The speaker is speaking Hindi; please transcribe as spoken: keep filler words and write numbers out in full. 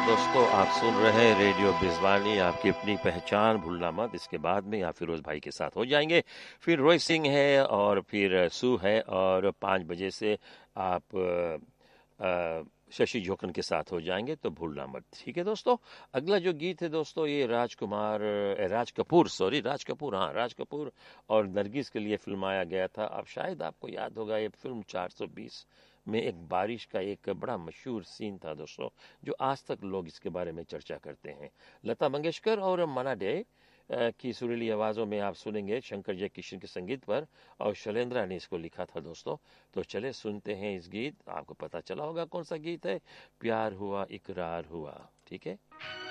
दोस्तों, आप सुन रहे हैं रेडियो बिजवानी, आपकी अपनी पहचान भूलना मत। इसके बाद में आप फिरोज भाई के साथ हो जाएंगे, फिर रोहित सिंह है और फिर सू है, और पाँच बजे से आप अ, अ, शशि जोकन के साथ हो जाएंगे, तो भूलना मत। ठीक है दोस्तों, अगला जो गीत है दोस्तों, ये राजकुमार अ, राज कपूर सॉरी राज कपूर हाँ राज कपूर और नरगिस के लिए फिल्माया गया था। अब शायद आपको याद होगा, ये फिल्म चार सौ बीस में एक बारिश का एक बड़ा मशहूर सीन था दोस्तों, जो आज तक लोग इसके बारे में चर्चा करते हैं। लता मंगेशकर और मन्ना डे अ, की सुरीली आवाज़ों में आप सुनेंगे शंकर जयकिशन के संगीत पर, और शैलेंद्रा ने इसको लिखा था दोस्तों। तो चले सुनते हैं इस गीत। आपको पता चला होगा कौन सा गीत है, प्यार हुआ इकरार हुआ। ठीक है।